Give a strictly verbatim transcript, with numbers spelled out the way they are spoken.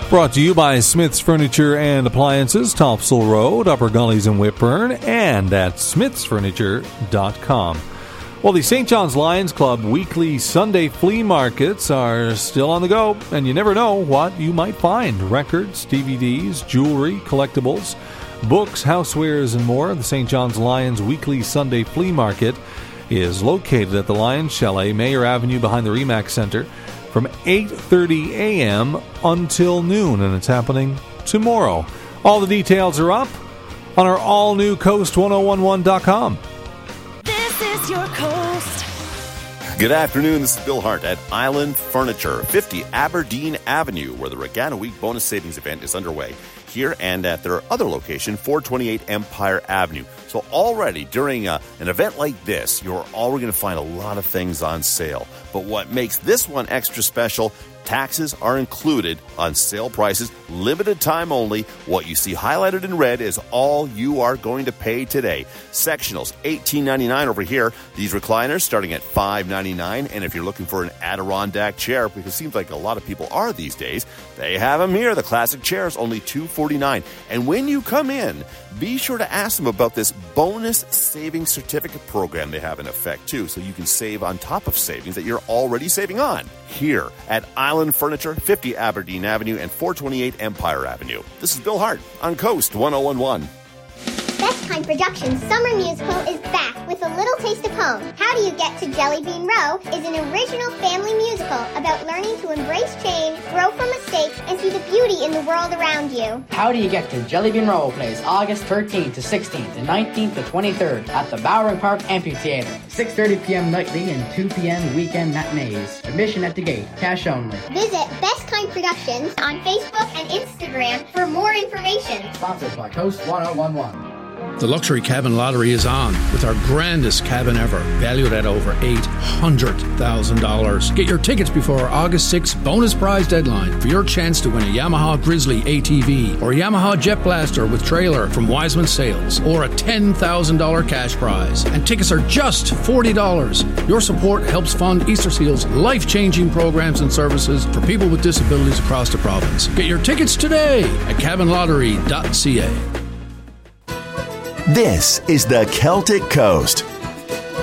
Brought to you by Smith's Furniture and Appliances, Topsail Road, Upper Gullies in Whitburn, and at smiths furniture dot com. Well, the Saint John's Lions Club weekly Sunday flea markets are still on the go, and you never know what you might find. Records, D V Ds, jewelry, collectibles, books, housewares, and more. The Saint John's Lions weekly Sunday flea market is located at the Lions Chalet, Mayor Avenue behind the Remax Center, from eight thirty a.m. until noon, and it's happening tomorrow. All the details are up on our all-new coast ten eleven dot com. This is your Coast. Good afternoon, this is Bill Hart at Island Furniture, fifty Aberdeen Avenue, where the Regatta Week bonus savings event is underway. Here and at their other location, four twenty-eight Empire Avenue. So already during a, an event like this, you're already going to find a lot of things on sale. But what makes this one extra special, taxes are included on sale prices, limited time only. What you see highlighted in red is all you are going to pay today. Sectionals, eighteen ninety-nine over here. These recliners starting at five ninety-nine. And if you're looking for an Adirondack chair, because it seems like a lot of people are these days, they have them here. The classic chairs, only two forty-nine. And when you come in, be sure to ask them about this bonus savings certificate program they have in effect, too, so you can save on top of savings that you're already saving on. Here at Island Furniture, fifty Aberdeen Avenue and four twenty-eight Empire Avenue. This is Bill Hart on Coast ten eleven. Best Kind Productions Summer Musical is back with a little taste of home. How Do You Get to Jelly Bean Row is an original family musical about learning to embrace change, grow from mistakes, and see the beauty in the world around you. How Do You Get to Jelly Bean Row plays August thirteenth to sixteenth and nineteenth to twenty-third at the Bowering Park Amphitheater. six thirty p.m. nightly and two p.m. weekend matinees. Admission at the gate. Cash only. Visit Best Kind Productions on Facebook and Instagram for more information. Sponsored by Coast ten eleven. The Luxury Cabin Lottery is on with our grandest cabin ever, valued at over eight hundred thousand dollars. Get your tickets before our August sixth bonus prize deadline for your chance to win a Yamaha Grizzly A T V or a Yamaha Jet Blaster with trailer from Wiseman Sales or a ten thousand dollars cash prize. And tickets are just forty dollars. Your support helps fund Easter Seal's life-changing programs and services for people with disabilities across the province. Get your tickets today at cabin lottery dot c a. This is the Celtic Coast